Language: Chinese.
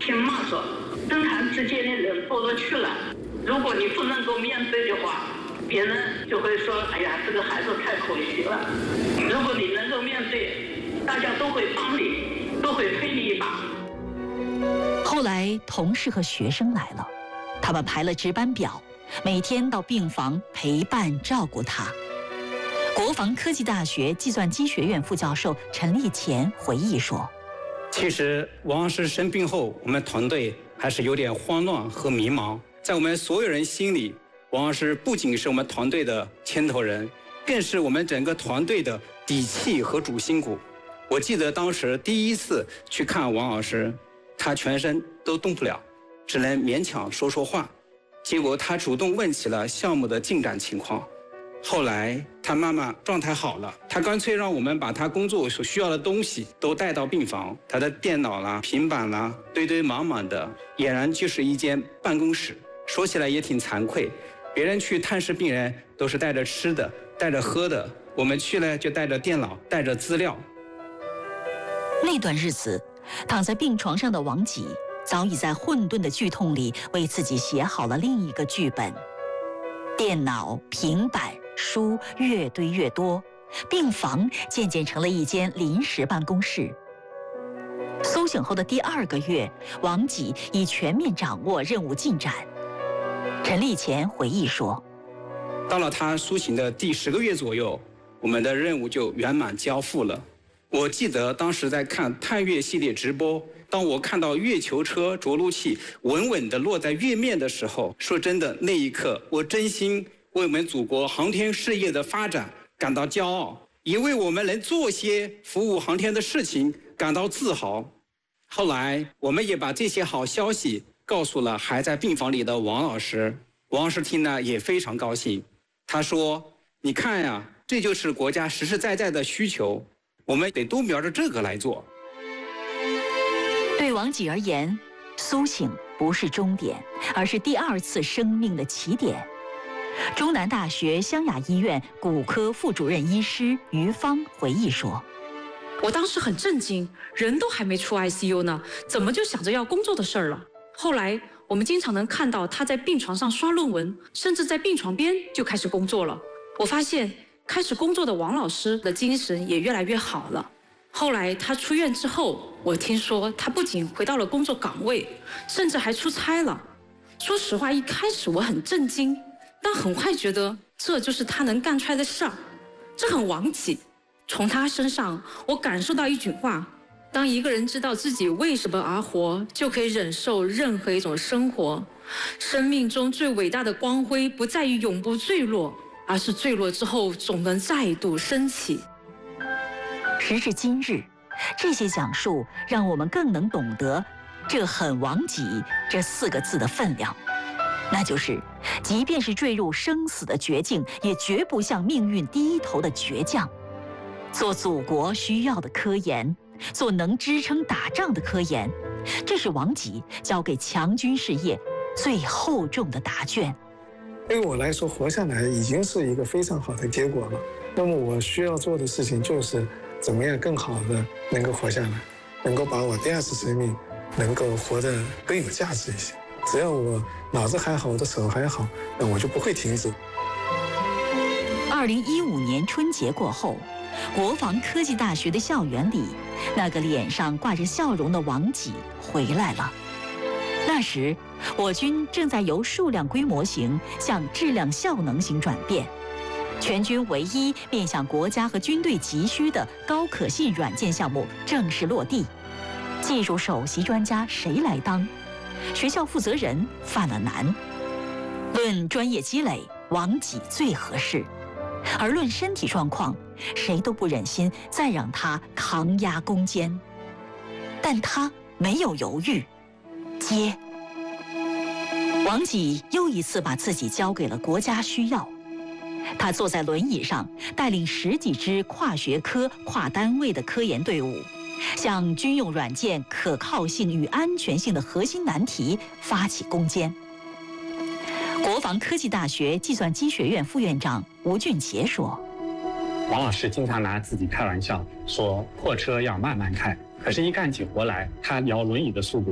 听妈说，政坛之间的人多了去了，如果你不能够面对的话，别人就会说，哎呀，这个孩子太可惜了。如果你能够面对，大家都会帮你，都会推你一把。 后来同事和学生来了，他们排了值班表，每天到病房陪伴照顾他。国防科技大学计算机学院副教授陈立乾回忆说， 其实王老师生病后，我们团队还是有点慌乱和迷茫。在我们所有人心里，王老师不仅是我们团队的牵头人，更是我们整个团队的底气和主心骨。我记得当时第一次去看王老师，他全身都动不了，只能勉强说说话。结果他主动问起了项目的进展情况。后来他慢慢状态好了，他干脆让我们把他工作所需要的东西都带到病房，他的电脑啦、平板啦，堆堆满满的，俨然就是一间办公室。说起来也挺惭愧，别人去探视病人都是带着吃的、带着喝的，我们去了就带着电脑、带着资料。 那段日子，躺在病床上的王吉早已在混沌的剧痛里为自己写好了另一个剧本。电脑、平板、书越堆越多，病房渐渐成了一间临时办公室。苏醒后的第2个月，王吉已全面掌握任务进展。陈立乾回忆说， 到了他苏醒的第10个月左右，我们的任务就圆满交付了。我记得当时在看探月系列直播，当我看到月球车着陆器稳稳地落在月面的时候，说真的，那一刻我真心为我们祖国航天事业的发展感到骄傲，也为我们能做些服务航天的事情感到自豪。后来我们也把这些好消息告诉了还在病房里的王老师，王老师听了也非常高兴。他说，你看呀，这就是国家实实在在的需求，我们得都瞄着这个来做。 对王吉而言，苏醒不是终点，而是第2次生命的起点。中南大学湘雅医院骨科副主任医师于芳回忆说， 我当时很震惊，人都还没出 ICU 呢，怎么就想着要工作的事儿了？后来我们经常能看到他在病床上刷论文，甚至在病床边就开始工作了。我发现开始工作的王老师的精神也越来越好了。后来他出院之后，我听说他不仅回到了工作岗位，甚至还出差了。说实话，一开始我很震惊，但很快觉得这就是他能干出来的事儿，这很王吉。从他身上，我感受到一句话：当一个人知道自己为什么而活，就可以忍受任何一种生活。生命中最伟大的光辉，不在于永不坠落，而是坠落之后总能再度升起。 时至今日，这些讲述让我们更能懂得这很王吉这4个字的分量，那就是即便是坠入生死的绝境，也绝不向命运低头的倔强。做祖国需要的科研，做能支撑打仗的科研，这是王吉交给强军事业最厚重的答卷。 对于我来说，活下来已经是一个非常好的结果了。那么我需要做的事情就是怎么样更好的能够活下来，能够把我第2次生命能够活得更有价值一些。只要我脑子还好，我的手还好，那我就不会停止。 2015年春节过后，国防科技大学的校园里，那个脸上挂着笑容的王吉回来了。那时，我军正在由数量规模型向质量效能型转变，全军唯一面向国家和军队急需的高可信软件项目正式落地。技术首席专家谁来当？学校负责人犯了难。论专业积累，王吉最合适；而论身体状况，谁都不忍心再让他扛压攻坚。但他没有犹豫，接。王吉又一次把自己交给了国家需要。他坐在轮椅上，带领10几支跨学科、跨单位的科研队伍，向军用软件可靠性与安全性的核心难题发起攻坚。国防科技大学计算机学院副院长吴俊杰说：“ 王老师经常拿自己开玩笑，说破车要慢慢开，可是一干起活来，他摇轮椅的速度